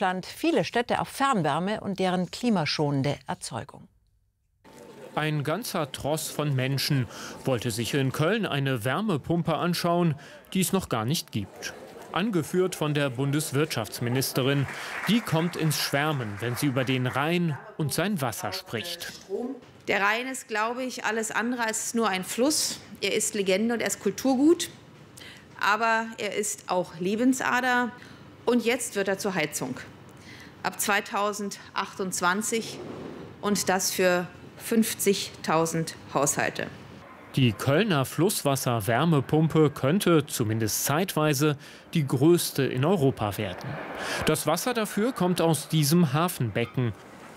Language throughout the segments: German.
Deutschland viele Städte auf Fernwärme und deren klimaschonende Erzeugung. Ein ganzer Tross von Menschen wollte sich in Köln eine Wärmepumpe anschauen, die es noch gar nicht gibt. Angeführt von der Bundeswirtschaftsministerin. Die kommt ins Schwärmen, wenn sie über den Rhein und sein Wasser spricht. Der Rhein ist, glaube ich, alles andere als nur ein Fluss. Er ist Legende und er ist Kulturgut. Aber er ist auch Lebensader. Und jetzt wird er zur Heizung. Ab 2028 und das für 50.000 Haushalte. Die Kölner Flusswasser-Wärmepumpe könnte, zumindest zeitweise, die größte in Europa werden. Das Wasser dafür kommt aus diesem Hafenbecken.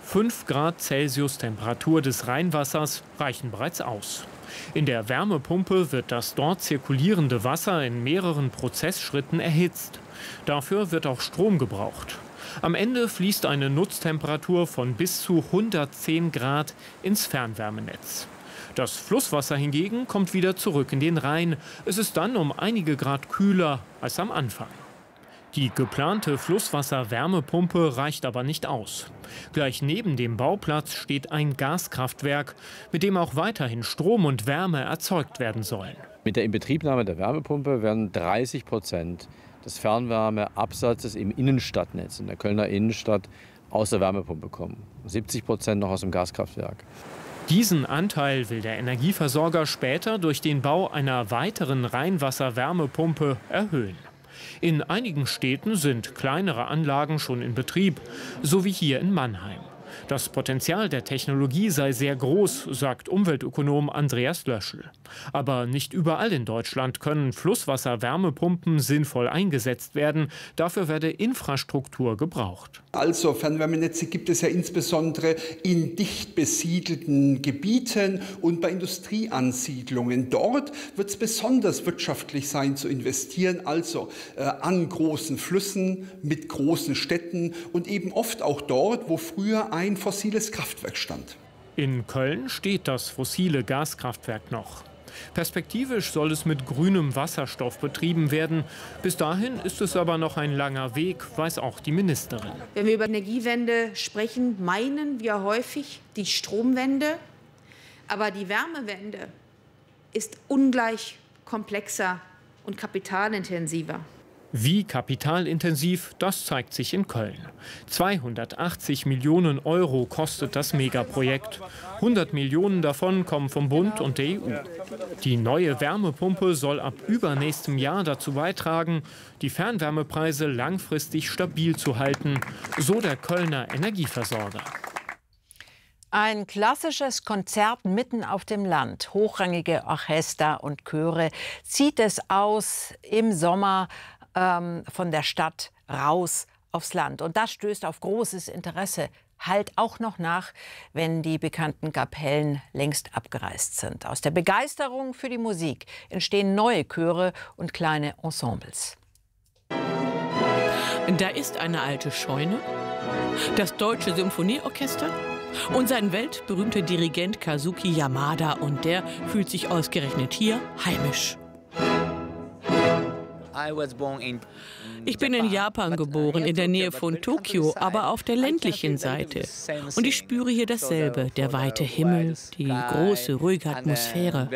5 Grad Celsius Temperatur des Rheinwassers reichen bereits aus. In der Wärmepumpe wird das dort zirkulierende Wasser in mehreren Prozessschritten erhitzt. Dafür wird auch Strom gebraucht. Am Ende fließt eine Nutztemperatur von bis zu 110 Grad ins Fernwärmenetz. Das Flusswasser hingegen kommt wieder zurück in den Rhein. Es ist dann um einige Grad kühler als am Anfang. Die geplante Flusswasser-Wärmepumpe reicht aber nicht aus. Gleich neben dem Bauplatz steht ein Gaskraftwerk, mit dem auch weiterhin Strom und Wärme erzeugt werden sollen. Mit der Inbetriebnahme der Wärmepumpe werden 30% des Fernwärmeabsatzes im Innenstadtnetz, in der Kölner Innenstadt, aus der Wärmepumpe kommen. 70% noch aus dem Gaskraftwerk. Diesen Anteil will der Energieversorger später durch den Bau einer weiteren Rheinwasser-Wärmepumpe erhöhen. In einigen Städten sind kleinere Anlagen schon in Betrieb, so wie hier in Mannheim. Das Potenzial der Technologie sei sehr groß, sagt Umweltökonom Andreas Löschel. Aber nicht überall in Deutschland können Flusswasser-Wärmepumpen sinnvoll eingesetzt werden. Dafür werde Infrastruktur gebraucht. Also Fernwärmenetze gibt es ja insbesondere in dicht besiedelten Gebieten und bei Industrieansiedlungen. Dort wird es besonders wirtschaftlich sein zu investieren, also an großen Flüssen, mit großen Städten und eben oft auch dort, wo früher ein fossiles Kraftwerk stand. In Köln steht das fossile Gaskraftwerk noch. Perspektivisch soll es mit grünem Wasserstoff betrieben werden. Bis dahin ist es aber noch ein langer Weg, weiß auch die Ministerin. Wenn wir über Energiewende sprechen, meinen wir häufig die Stromwende. Aber die Wärmewende ist ungleich komplexer und kapitalintensiver. Wie kapitalintensiv, das zeigt sich in Köln. 280 Millionen Euro kostet das Megaprojekt. 100 Millionen davon kommen vom Bund und der EU. Die neue Wärmepumpe soll ab übernächstem Jahr dazu beitragen, die Fernwärmepreise langfristig stabil zu halten, so der Kölner Energieversorger. Ein klassisches Konzert mitten auf dem Land. Hochrangige Orchester und Chöre zieht es aus im Sommer von der Stadt raus aufs Land. Und das stößt auf großes Interesse. Halt auch noch nach, wenn die bekannten Kapellen längst abgereist sind. Aus der Begeisterung für die Musik entstehen neue Chöre und kleine Ensembles. Da ist eine alte Scheune, das Deutsche Symphonieorchester und sein weltberühmter Dirigent Kazuki Yamada. Und der fühlt sich ausgerechnet hier heimisch. Ich bin in Japan geboren, in der Nähe von Tokio, aber auf der ländlichen Seite. Und ich spüre hier dasselbe, der weite Himmel, die große, ruhige Atmosphäre.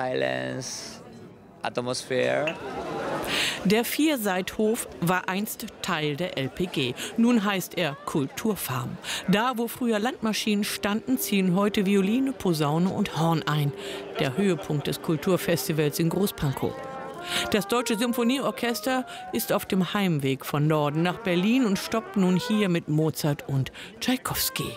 Der Vierseithof war einst Teil der LPG. Nun heißt er Kulturfarm. Da, wo früher Landmaschinen standen, ziehen heute Violine, Posaune und Horn ein. Der Höhepunkt des Kulturfestivals in Großpankow. Das Deutsche Symphonieorchester ist auf dem Heimweg von Norden nach Berlin und stoppt nun hier mit Mozart und Tschaikowski.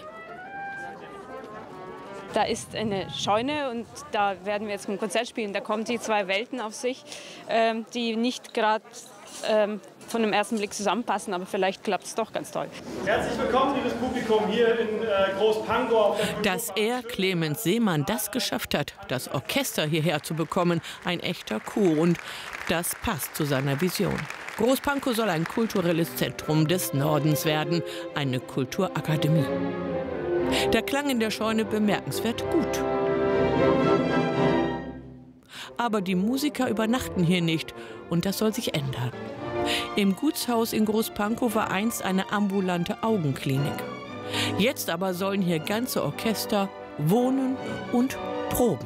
Da ist eine Scheune und da werden wir jetzt ein Konzert spielen. Da kommen die zwei Welten auf sich, die nicht gerade von dem ersten Blick zusammenpassen, aber vielleicht klappt es doch ganz toll. Herzlich willkommen, liebes Publikum, hier in Großpankow. Dass er, Clemens Seemann, das geschafft hat, das Orchester hierher zu bekommen, ein echter Coup, und das passt zu seiner Vision. Großpankow soll ein kulturelles Zentrum des Nordens werden, eine Kulturakademie. Der Klang in der Scheune bemerkenswert gut. Aber die Musiker übernachten hier nicht und das soll sich ändern. Im Gutshaus in Großpankow war einst eine ambulante Augenklinik. Jetzt aber sollen hier ganze Orchester wohnen und proben.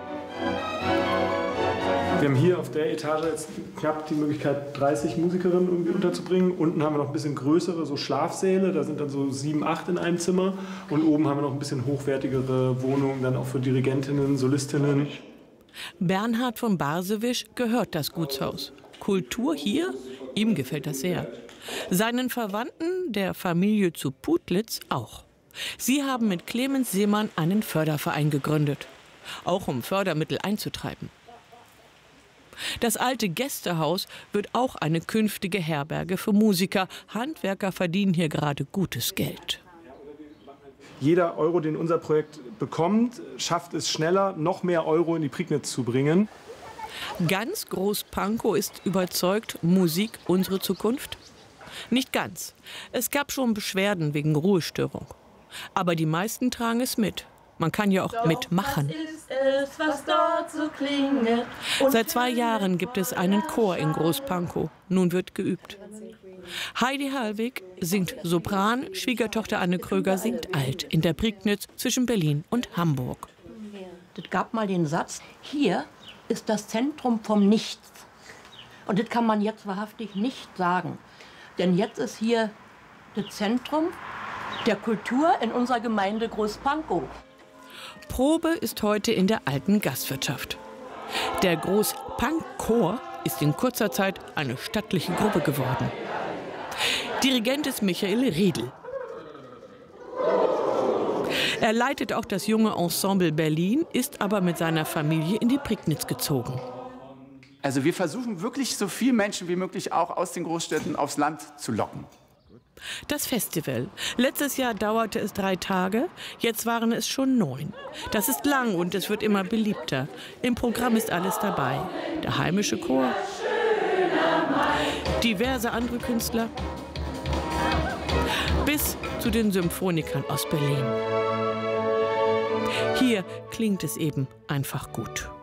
Wir haben hier auf der Etage jetzt knapp die Möglichkeit, 30 Musikerinnen irgendwie unterzubringen. Unten haben wir noch ein bisschen größere, so Schlafsäle, da sind dann so 7, 8 in einem Zimmer. Und oben haben wir noch ein bisschen hochwertigere Wohnungen, dann auch für Dirigentinnen, Solistinnen. Bernhard von Barsewisch gehört das Gutshaus. Kultur hier? Ihm gefällt das sehr. Seinen Verwandten, der Familie zu Putlitz, auch. Sie haben mit Clemens Seemann einen Förderverein gegründet. Auch um Fördermittel einzutreiben. Das alte Gästehaus wird auch eine künftige Herberge für Musiker. Handwerker verdienen hier gerade gutes Geld. Jeder Euro, den unser Projekt bekommt, schafft es schneller, noch mehr Euro in die Prignitz zu bringen. Ganz Großpankow ist überzeugt, Musik unsere Zukunft? Nicht ganz. Es gab schon Beschwerden wegen Ruhestörung. Aber die meisten tragen es mit. Man kann ja auch mitmachen. Was dort so klingt. Seit 2 Jahren gibt es einen Chor in Großpankow. Nun wird geübt. Heidi Hallwig singt Sopran, Schwiegertochter Anne Kröger singt Alt in der Prignitz zwischen Berlin und Hamburg. Es gab mal den Satz, hier ist das Zentrum vom Nichts. Und das kann man jetzt wahrhaftig nicht sagen. Denn jetzt ist hier das Zentrum der Kultur in unserer Gemeinde Großpankow. Probe ist heute in der alten Gastwirtschaft. Der Großpankchor ist in kurzer Zeit eine stattliche Gruppe geworden. Dirigent ist Michael Riedl. Er leitet auch das junge Ensemble Berlin, ist aber mit seiner Familie in die Prignitz gezogen. Also wir versuchen wirklich so viele Menschen wie möglich auch aus den Großstädten aufs Land zu locken. Das Festival. Letztes Jahr dauerte es 3 Tage, jetzt waren es schon 9. Das ist lang und es wird immer beliebter. Im Programm ist alles dabei. Der heimische Chor, diverse andere Künstler, bis zu den Symphonikern aus Berlin. Hier klingt es eben einfach gut.